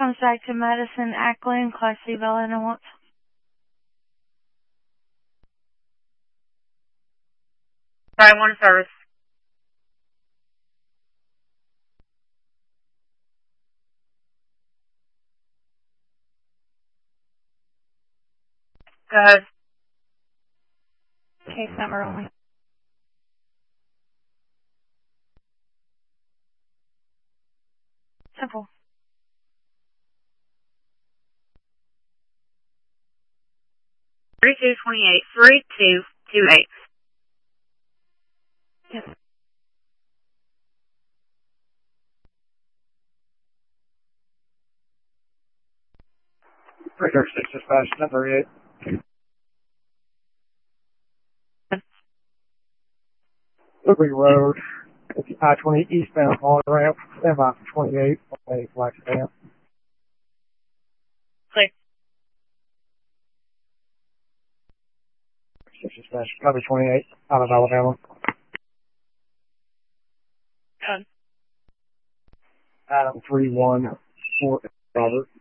comes back to Madison Ackland, Class C valid and once. Sorry, one service. Go ahead. Case number only. Simple. $32.28. 3228. Yes. Radar 6 dispatch, 1038. Liberty Road, I-20 eastbound on ramp, standby for 28, on a flag stamp. Clear. 6 dispatch, cover 28, out of Alabama. Done. Adam 314, Robert.